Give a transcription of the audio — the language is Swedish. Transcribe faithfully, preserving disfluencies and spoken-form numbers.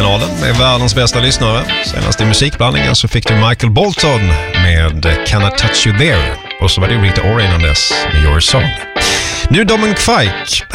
Melodifestivalen med världens bästa lyssnare. Senast i musikblandningen så fick du Michael Bolton med Can I Touch You There. Och så var det Rita Ora innan dess med Your Song. Nu Dominic Fike.